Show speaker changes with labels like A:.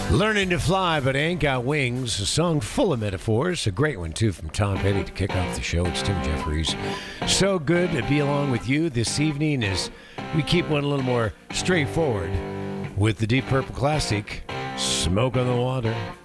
A: Learning to Fly, but I Ain't Got Wings, a song full of metaphors. A great one, too, from Tom Petty to kick off the show. It's Tim Jeffries. So good to be along with you this evening as we keep one a little more straightforward with the Deep Purple classic, Smoke on the Water.